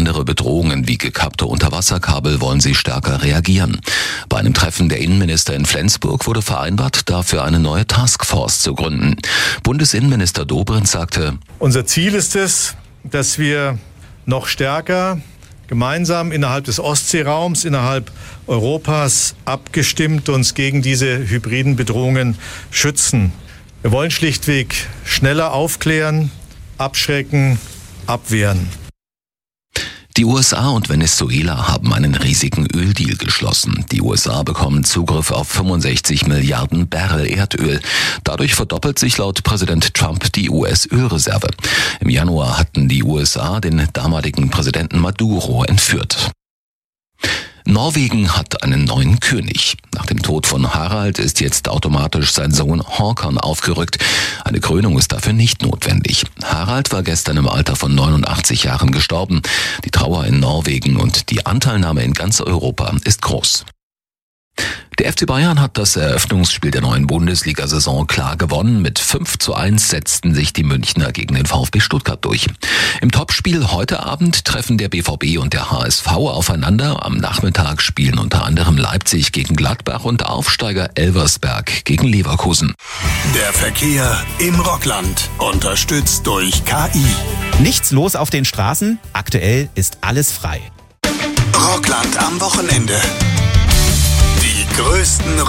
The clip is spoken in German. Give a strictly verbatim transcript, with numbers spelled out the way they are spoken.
andere Bedrohungen wie gekappte Unterwasserkabel wollen sie stärker reagieren. Bei einem Treffen der Innenminister in Flensburg wurde vereinbart, dafür eine neue Taskforce zu gründen. Bundesinnenminister Dobrindt sagte: Unser Ziel ist es, dass wir noch stärker gemeinsam innerhalb des Ostseeraums, innerhalb Europas abgestimmt uns gegen diese hybriden Bedrohungen schützen. Wir wollen schlichtweg schneller aufklären, abschrecken, abwehren. Die U S A und Venezuela haben einen riesigen Öldeal geschlossen. Die U S A bekommen Zugriff auf fünfundsechzig Milliarden Barrel Erdöl. Dadurch verdoppelt sich laut Präsident Trump die U S-Ölreserve. Im Januar hatten die U S A den damaligen Präsidenten Maduro entführt. Norwegen hat einen neuen König. Nach dem Tod von Harald ist jetzt automatisch sein Sohn Håkon aufgerückt. Eine Krönung ist dafür nicht notwendig. Harald war gestern im Alter von neunundachtzig Jahren gestorben. Die Trauer in Norwegen und die Anteilnahme in ganz Europa ist groß. Der F C Bayern hat das Eröffnungsspiel der neuen Bundesliga-Saison klar gewonnen. Mit fünf zu eins setzten sich die Münchner gegen den VfB Stuttgart durch. Im Topspiel heute Abend treffen der B V B und der H S V aufeinander. Am Nachmittag spielen unter anderem Leipzig gegen Gladbach und Aufsteiger Elversberg gegen Leverkusen. Der Verkehr im Rockland, unterstützt durch K I. Nichts los auf den Straßen? Aktuell ist alles frei. Rockland am Wochenende. Die größten